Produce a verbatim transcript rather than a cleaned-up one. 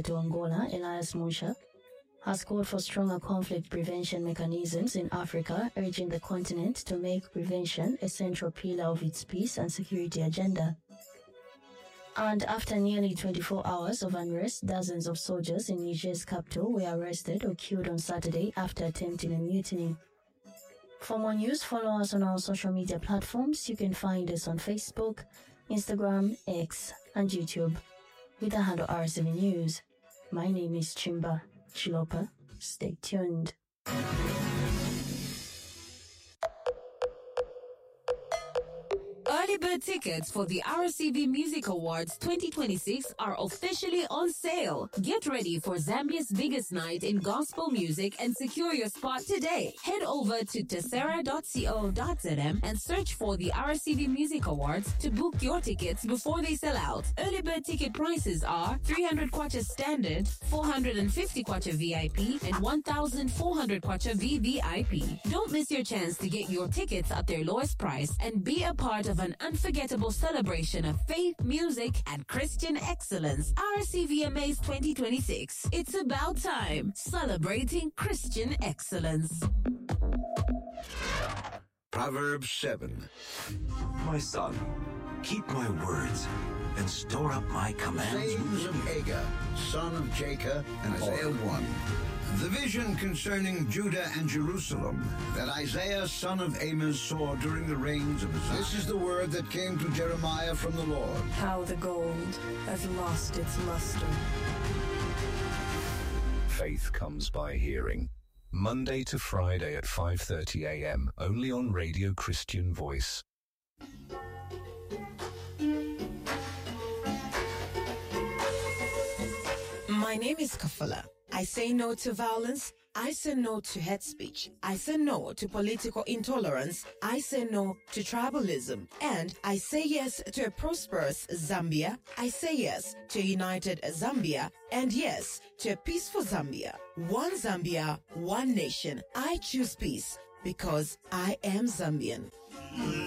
ambassador to Angola, Elias Muncha, has called for stronger conflict prevention mechanisms in Africa, urging the continent to make prevention a central pillar of its peace and security agenda. And after nearly twenty-four hours of unrest, dozens of soldiers in Niger's capital were arrested or killed on Saturday after attempting a mutiny. For more news, follow us on our social media platforms. You can find us on Facebook, Instagram, X, and YouTube with the handle R seven News. My name is Chimba Chilopa. Stay tuned. Early bird tickets for the R C V Music Awards twenty twenty-six are officially on sale. Get ready for Zambia's biggest night in gospel music and secure your spot today. Head over to tessera dot co dot z m and search for the R C V Music Awards to book your tickets before they sell out. Early bird ticket prices are three hundred kwacha standard, four hundred fifty kwacha V I P, and one thousand four hundred kwacha V V I P. Don't miss your chance to get your tickets at their lowest price and be a part of an unforgettable celebration of faith, music, and Christian excellence. R C V M As twenty twenty-six. It's about time. Celebrating Christian excellence. Proverbs seven. My son, keep my words and store up my commands. Sayings of Hagar, son of Jacob, and Isaiah one. The vision concerning Judah and Jerusalem that Isaiah, son of Amos, saw during the reigns of Uzziah. This is the word that came to Jeremiah from the Lord. How the gold has lost its luster. Faith comes by hearing. Monday to Friday at five thirty a m, only on Radio Christian Voice. My name is Kafala. I say no to violence. I say no to hate speech. I say no to political intolerance. I say no to tribalism. And I say yes to a prosperous Zambia. I say yes to a united Zambia. And yes to a peaceful Zambia. One Zambia, one nation. I choose peace because I am Zambian.